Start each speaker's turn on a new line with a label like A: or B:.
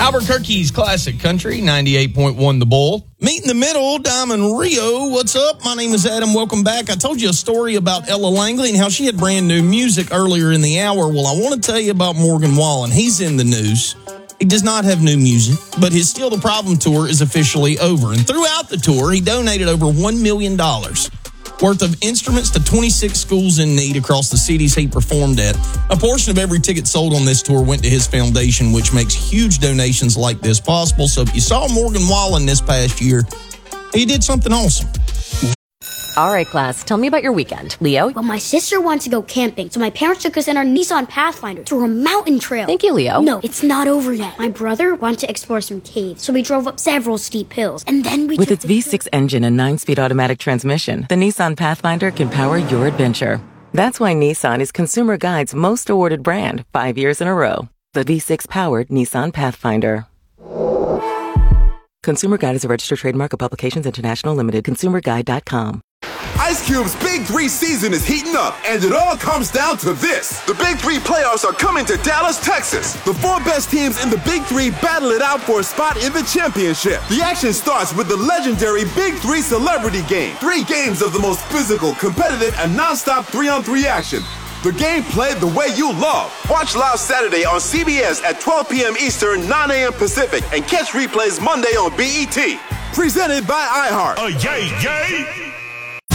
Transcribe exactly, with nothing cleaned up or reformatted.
A: Albuquerque's classic country, ninety-eight point one The Bull. Meet in the middle, Diamond Rio. What's up? My name is Adam. Welcome back. I told you a story about Ella Langley and how she had brand new music earlier in the hour. Well, I want to tell you about Morgan Wallen. He's in the news. He does not have new music, but his Steal the Problem tour is officially over. And throughout the tour, he donated over one million dollars worth of instruments to twenty-six schools in need across the cities he performed at. A portion of every ticket sold on this tour went to his foundation, which makes huge donations like this possible. So if you saw Morgan Wallen this past year, he did something awesome.
B: All right, class, tell me about your weekend. Leo?
C: Well, my sister wanted to go camping, so my parents took us in our Nissan Pathfinder to a mountain trail.
B: Thank you, Leo.
C: No, it's not over yet. My brother wanted to explore some caves, so we drove up several steep hills, and then we
D: With
C: took
D: its V six engine and nine-speed automatic transmission, the Nissan Pathfinder can power your adventure. That's why Nissan is Consumer Guide's most awarded brand, five years in a row. The V six-powered Nissan Pathfinder. Consumer Guide is a registered trademark of Publications International Limited. consumer guide dot com.
E: Ice Cube's Big Three season is heating up, and it all comes down to this. The Big Three playoffs are coming to Dallas, Texas. The four best teams in the Big Three battle it out for a spot in the championship. The action starts with the legendary Big Three Celebrity Game. Three games of the most physical, competitive, and non-stop three-on-three action. The game played the way you love. Watch live Saturday on C B S at twelve p.m. Eastern, nine a.m. Pacific, and catch replays Monday on B E T. Presented by iHeart.
F: A yay, yay!